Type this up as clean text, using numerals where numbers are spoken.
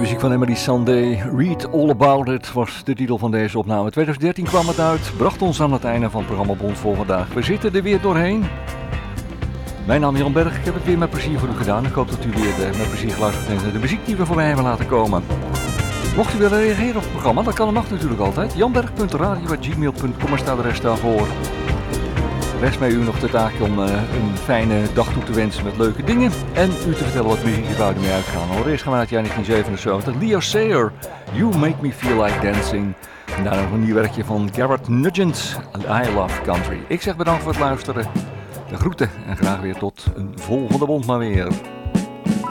muziek van Emily Sandé. Read All About It was de titel van deze opname. 2013 kwam het uit, bracht ons aan het einde van het programma Bond voor vandaag. We zitten er weer doorheen. Mijn naam is Jan Berg, ik heb het weer met plezier voor u gedaan. Ik hoop dat u weer met plezier geluisterd heeft naar de muziek die we voorbij hebben laten komen. Mocht u willen reageren op het programma, dan kan het nog natuurlijk altijd. janberg.radio@gmail.com staat de rest daarvoor. Rest mij u nog de taak om een fijne dag toe te wensen met leuke dingen. En u te vertellen wat muziek waar u mee uitgaan. Allereerst gaan we uit het jaar 1977. Leo Sayer, You Make Me Feel Like Dancing. En daarna nog een nieuw werkje van Garrett Nugent, I Love Country. Ik zeg bedankt voor het luisteren. De groeten en graag weer tot een volgende Bond maar weer.